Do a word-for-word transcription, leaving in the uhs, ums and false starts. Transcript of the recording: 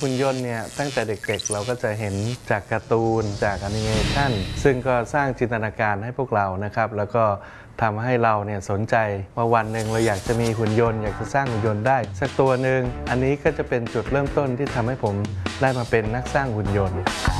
หุ่นยนต์เนี่ยตั้งแต่เด็กๆเราก็จะเห็นจากการ์ตูนจากแอนิเมชันซึ่งก็สร้างจินตนาการให้พวกเรานะครับแล้วก็ทำให้เราเนี่ยสนใจว่าวันหนึ่งเราอยากจะมีหุ่นยนต์อยากจะสร้างหุ่นยนต์ได้สักตัวหนึ่งอันนี้ก็จะเป็นจุดเริ่มต้นที่ทำให้ผมได้มาเป็นนักสร้างหุ่นยนต์